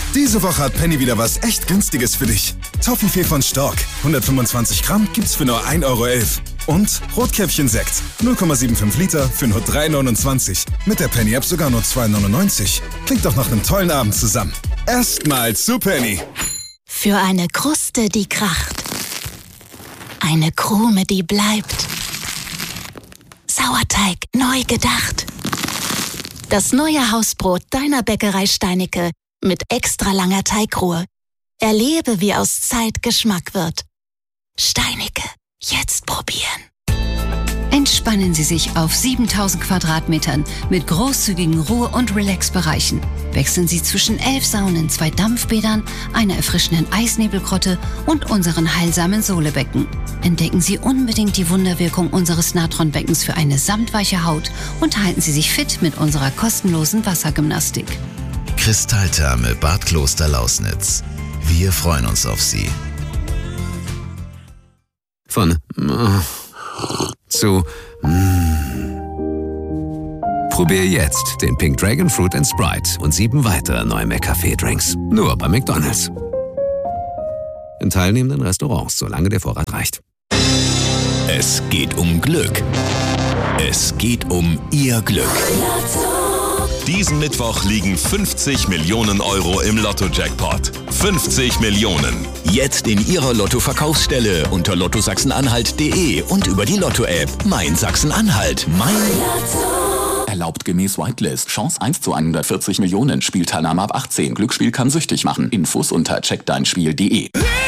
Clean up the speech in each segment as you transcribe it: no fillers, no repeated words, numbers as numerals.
Diese Woche hat Penny wieder was echt Günstiges für dich. Toffifee von Stork, 125 Gramm, gibt's für nur 1,11 € Und Rotkäppchen-Sekt, 0,75 Liter für nur 3,29 €. Mit der Penny-App sogar nur 2,99 €. Klingt doch nach einem tollen Abend zusammen. Erstmal zu Penny. Für eine Kruste, die kracht. Eine Krume, die bleibt. Sauerteig neu gedacht. Das neue Hausbrot deiner Bäckerei Steinicke mit extra langer Teigruhe. Erlebe, wie aus Zeit Geschmack wird. Steinicke, jetzt probieren. Entspannen Sie sich auf 7000 Quadratmetern mit großzügigen Ruhe- und Relax-Bereichen. Wechseln Sie zwischen 11 Saunen, 2 Dampfbädern, einer erfrischenden Eisnebelgrotte und unseren heilsamen Sohlebecken. Entdecken Sie unbedingt die Wunderwirkung unseres Natronbeckens für eine samtweiche Haut und halten Sie sich fit mit unserer kostenlosen Wassergymnastik. Kristalltherme Bad Kloster Lausnitz. Wir freuen uns auf Sie. Von zu Probier jetzt den Pink Dragon Fruit & Sprite und 7 weitere neue McCafé-Drinks. Nur bei McDonald's. In teilnehmenden Restaurants, solange der Vorrat reicht. Es geht um Glück. Es geht um Ihr Glück. Diesen Mittwoch liegen 50 Millionen € im Lotto-Jackpot. 50 Millionen. Jetzt in Ihrer Lotto-Verkaufsstelle unter lottosachsen-anhalt.de und über die Lotto-App. Mein Sachsen-Anhalt. Mein Lotto. Erlaubt gemäß Whitelist. Chance 1 zu 140 Millionen. Spielteilnahme ab 18. Glücksspiel kann süchtig machen. Infos unter checkdeinspiel.de.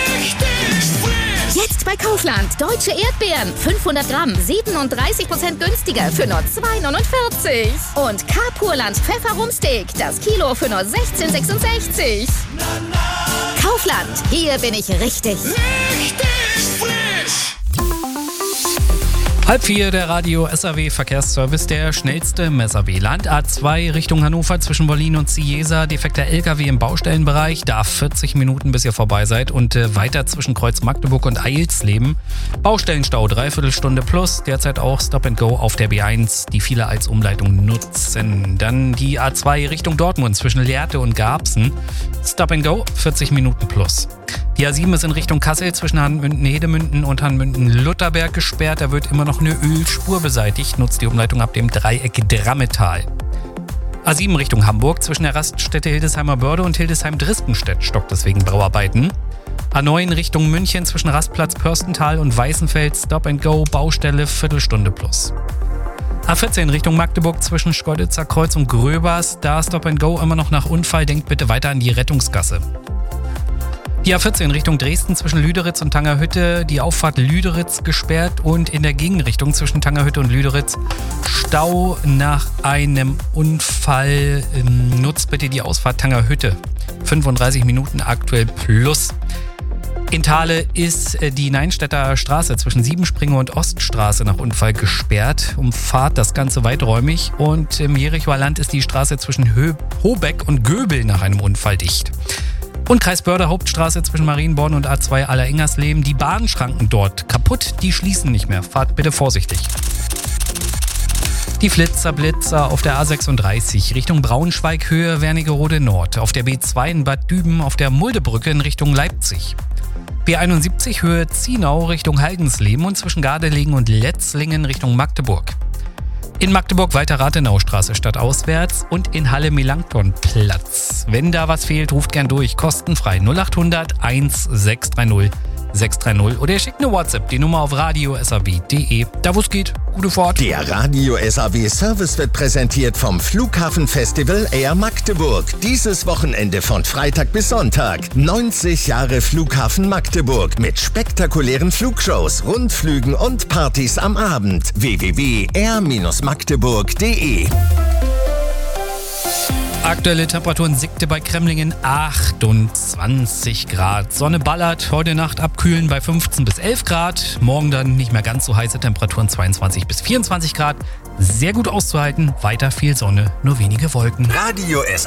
Jetzt bei Kaufland. Deutsche Erdbeeren. 500 Gramm. 37% günstiger für nur 2,49 €. Und K-Purland Pfefferrumsteak. Das Kilo für nur 16,66 €. Kaufland. Hier bin ich richtig. Halb 4, der Radio SAW Verkehrsservice, der schnellste im SAW. Land A2 Richtung Hannover zwischen Berlin und Cieza, defekter LKW im Baustellenbereich, da 40 Minuten bis ihr vorbei seid und weiter zwischen Kreuz Magdeburg und Eilsleben. Baustellenstau, 3/4 Stunde plus, derzeit auch Stop and Go auf der B1, die viele als Umleitung nutzen. Dann die A2 Richtung Dortmund zwischen Lehrte und Garbsen, Stop and Go, 40 Minuten plus. Die A7 ist in Richtung Kassel zwischen Hanmünden-Hedemünden und Hanmünden-Lutherberg gesperrt. Da wird immer noch eine Ölspur beseitigt. Nutzt die Umleitung ab dem Dreieck Drammetal. A7 Richtung Hamburg zwischen der Raststätte Hildesheimer Börde und Hildesheim-Drispenstedt stockt es wegen Bauarbeiten. A9 Richtung München zwischen Rastplatz Pörstental und Weißenfeld Stop and Go, Baustelle, Viertelstunde plus. A14 Richtung Magdeburg zwischen Schkeuditzer Kreuz und Gröbers, da Stop and Go immer noch nach Unfall. Denkt bitte weiter an die Rettungsgasse. Die A14 Richtung Dresden zwischen Lüderitz und Tangerhütte, die Auffahrt Lüderitz gesperrt und in der Gegenrichtung zwischen Tangerhütte und Lüderitz Stau nach einem Unfall. Nutzt bitte die Ausfahrt Tangerhütte. 35 Minuten aktuell plus. In Thale ist die Neinstädter Straße zwischen Siebenspringe und Oststraße nach Unfall gesperrt. Umfahrt das Ganze weiträumig. Und im Jerichoer Land ist die Straße zwischen Hobeck und Göbel nach einem Unfall dicht. Und Kreis Börde Hauptstraße zwischen Marienborn und A2 Allerengersleben. Die Bahnschranken dort kaputt, die schließen nicht mehr. Fahrt bitte vorsichtig. Die Blitzer auf der A36 Richtung Braunschweig Höhe Wernigerode Nord. Auf der B2 in Bad Düben auf der Muldebrücke in Richtung Leipzig. B71 Höhe Zienau Richtung Haldensleben und zwischen Gardelegen und Letzlingen Richtung Magdeburg. In Magdeburg weiter Rathenaustraße stadtauswärts und in Halle Melanktonplatz. Wenn da was fehlt, ruft gern durch. Kostenfrei 0800 1630 630 oder ihr schickt eine WhatsApp, die Nummer auf radiosaw.de. Da wo es geht, gute Fahrt. Der Radio SAW Service wird präsentiert vom Flughafenfestival Air Magdeburg. Dieses Wochenende von Freitag bis Sonntag. 90 Jahre Flughafen Magdeburg mit spektakulären Flugshows, Rundflügen und Partys am Abend. www.air-magdeburg.de. Aktuelle Temperaturen Siegte bei Kremlingen 28 Grad. Sonne ballert, heute Nacht abkühlen bei 15 bis 11 Grad. Morgen dann nicht mehr ganz so heiße Temperaturen 22 bis 24 Grad. Sehr gut auszuhalten, weiter viel Sonne, nur wenige Wolken. Radio